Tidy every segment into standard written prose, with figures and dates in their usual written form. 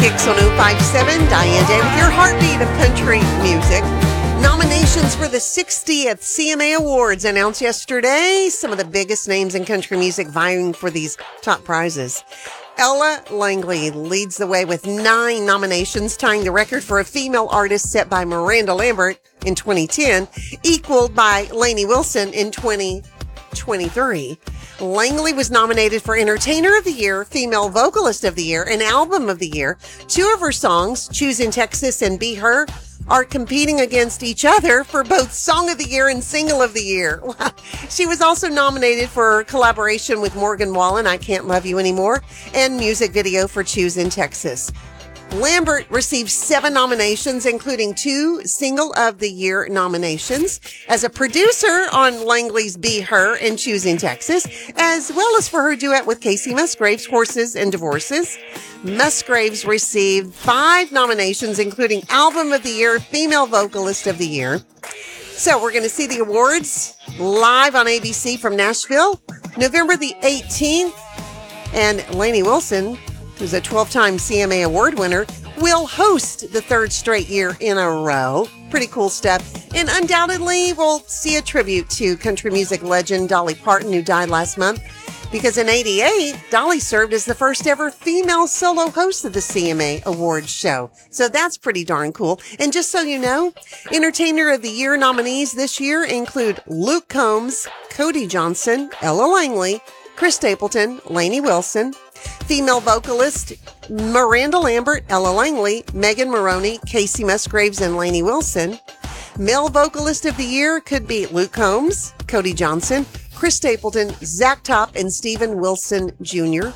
Kicks 1057, Diane Day with your heartbeat of country music. Nominations for the 60th CMA Awards announced yesterday. Some of the biggest names in country music vying for these top prizes. Ella Langley leads the way with 9 nominations, tying the record for a female artist set by Miranda Lambert in 2010, equaled by Lainey Wilson in 2023. Langley was nominated for Entertainer of the Year, Female Vocalist of the Year, and Album of the Year. 2 of her songs, Choosing Texas and Be Her, are competing against each other for both Song of the Year and Single of the Year. She was also nominated for collaboration with Morgan Wallen, I Can't Love You Anymore, and music video for Choosing Texas. Lambert received 7 nominations, including 2 Single of the Year nominations as a producer on Langley's Be Her and Choosing Texas, as well as for her duet with Casey Musgraves, Horses and Divorces. Musgraves received 5 nominations, including Album of the Year, Female Vocalist of the Year. So we're going to see the awards live on ABC from Nashville, November the 18th, and Lainey Wilson, who's a 12-time CMA Award winner, will host the 3rd straight year in a row. Pretty cool stuff. And undoubtedly, we'll see a tribute to country music legend Dolly Parton, who died last month, because in '88, Dolly served as the first ever female solo host of the CMA Awards show. So that's pretty darn cool. And just so you know, Entertainer of the Year nominees this year include Luke Combs, Cody Johnson, Ella Langley, Chris Stapleton, Lainey Wilson, female vocalist Miranda Lambert, Ella Langley, Megan Maroney, Casey Musgraves, and Lainey Wilson. Male vocalist of the year could be Luke Combs, Cody Johnson, Chris Stapleton, Zach Top, and Steven Wilson Jr.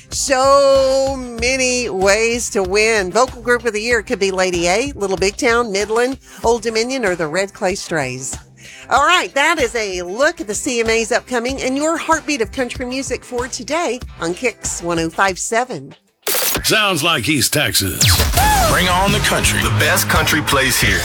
So many ways to win. Vocal group of the year could be Lady A, Little Big Town, Midland, Old Dominion, or the Red Clay Strays. All right, that is a look at the CMA's upcoming and your heartbeat of country music for today on Kicks 1057. Sounds like East Texas. Bring on the country. The best country plays here.